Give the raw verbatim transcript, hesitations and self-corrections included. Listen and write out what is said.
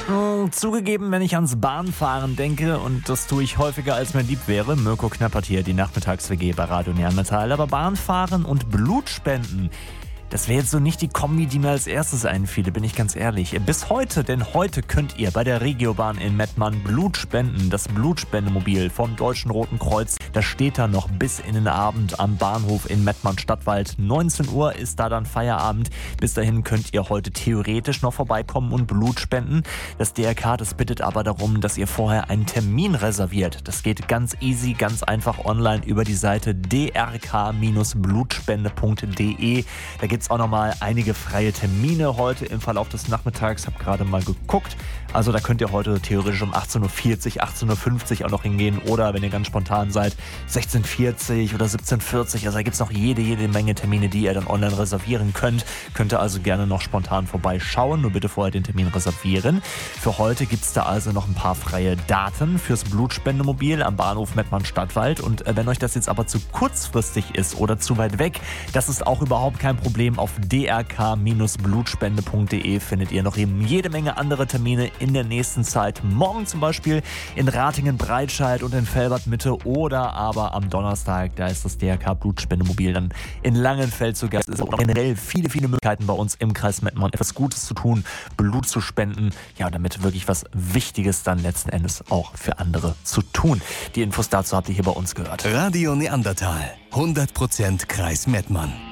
Hm, zugegeben, wenn ich ans Bahnfahren denke, und das tue ich häufiger als mir lieb wäre, Mirko Knappert hier, die Nachmittags-W G bei Radio Neandertal, aber Bahnfahren und Blutspenden, das wäre jetzt so nicht die Kombi, die mir als erstes einfiele, bin ich ganz ehrlich. Bis heute, denn heute könnt ihr bei der Regiobahn in Mettmann Blut spenden. Das Blutspendemobil vom Deutschen Roten Kreuz, das steht da noch bis in den Abend am Bahnhof in Mettmann-Stadtwald. neunzehn Uhr ist da dann Feierabend. Bis dahin könnt ihr heute theoretisch noch vorbeikommen und Blut spenden. Das D R K, das bittet aber darum, dass ihr vorher einen Termin reserviert. Das geht ganz easy, ganz einfach online über die Seite d r k blutspende punkt d e. Da gibt es auch nochmal einige freie Termine heute im Verlauf des Nachmittags. Habe gerade mal geguckt. Also da könnt ihr heute theoretisch um achtzehn Uhr vierzig, achtzehn Uhr fünfzig auch noch hingehen. Oder wenn ihr ganz spontan seid, sechzehn Uhr vierzig oder siebzehn Uhr vierzig. Also da gibt es noch jede, jede Menge Termine, die ihr dann online reservieren könnt. Könnt ihr also gerne noch spontan vorbeischauen. Nur bitte vorher den Termin reservieren. Für heute gibt es da also noch ein paar freie Daten fürs Blutspendemobil am Bahnhof Mettmann-Stadtwald. Und wenn euch das jetzt aber zu kurzfristig ist oder zu weit weg, das ist auch überhaupt kein Problem. Auf d r k blutspende punkt d e findet ihr noch eben jede Menge andere Termine in der nächsten Zeit. Morgen zum Beispiel in Ratingen-Breitscheid und in Velbert-Mitte oder aber am Donnerstag, da ist das D R K Blutspendemobil dann in Langenfeld zu Gast. Es ist auch generell viele, viele Möglichkeiten bei uns im Kreis Mettmann, etwas Gutes zu tun, Blut zu spenden, ja, damit wirklich was Wichtiges dann letzten Endes auch für andere zu tun. Die Infos dazu habt ihr hier bei uns gehört. Radio Neandertal, hundert Prozent Kreis Mettmann.